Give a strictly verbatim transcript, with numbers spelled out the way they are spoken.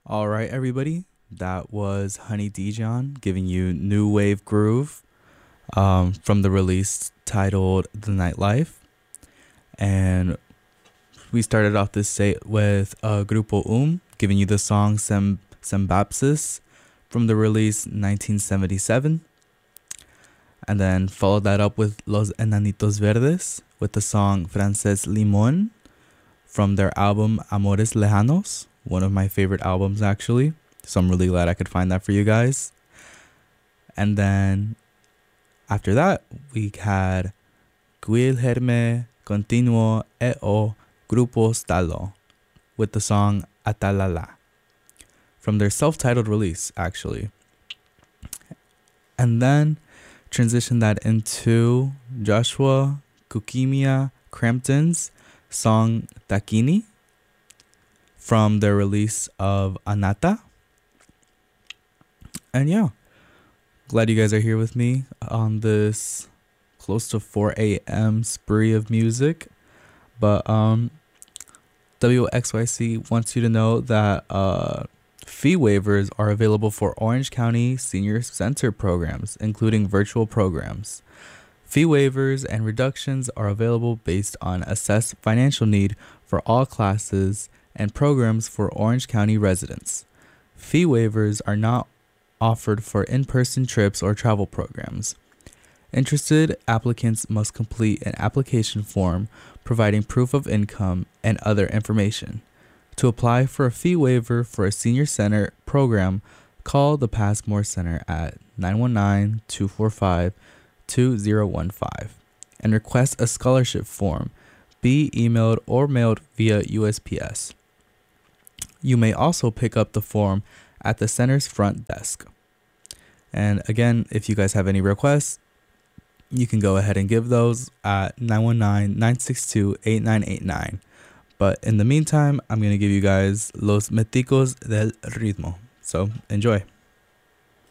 All right, everybody. That was Honey Dijon giving you New Wave Groove um, from the release titled The Nightlife. And we started off this set with uh, Grupo Um giving you the song Sem- Sembapsis from the release nineteen seventy-seven. And then followed that up with Los Enanitos Verdes with the song Frances Limon from their album Amores Lejanos, one of my favorite albums actually. So I'm really glad I could find that for you guys. And then after that, we had Guilherme Continuo e o Grupo Stalo with the song Atalala from their self-titled release actually. And then transition that into Joshua Kukimia Crampton's song Takini from their release of Anata. And yeah, glad you guys are here with me on this close to four a.m. spree of music. But um, W X Y C wants you to know that uh, fee waivers are available for Orange County Senior Center programs, including virtual programs. Fee waivers and reductions are available based on assessed financial need for all classes and programs for Orange County residents. Fee waivers are not offered for in-person trips or travel programs. Interested applicants must complete an application form providing proof of income and other information. To apply for a fee waiver for a senior center program, call the Passmore Center at nine one nine, two four five, two zero one five and request a scholarship form, be emailed or mailed via U S P S. You may also pick up the form at the center's front desk. And again, if you guys have any requests, you can go ahead and give those at nine one nine, nine six two, eight nine eight nine. But in the meantime, I'm going to give you guys Los Meticos del Ritmo. So enjoy.